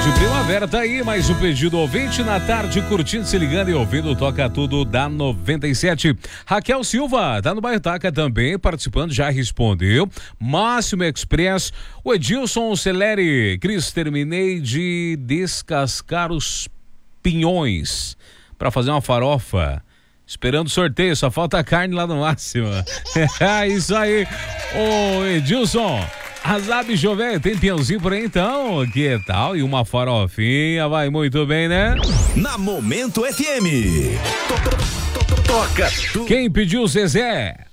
De primavera, tá aí mais um pedido ouvinte na tarde, curtindo, se ligando e ouvindo o Toca Tudo da 97. Raquel Silva, tá no bairro Taca também, participando, já respondeu. Máximo Express, o Edilson Celeri, Cris, terminei de descascar os pinhões para fazer uma farofa. Esperando o sorteio, só falta a carne lá no Máximo. É isso aí, ô Edilson. Azab Jové, tem pinhãozinho por aí então? Que tal? E uma farofinha, vai muito bem, né? Na Momento FM. Toca tudo. Quem pediu, Zezé?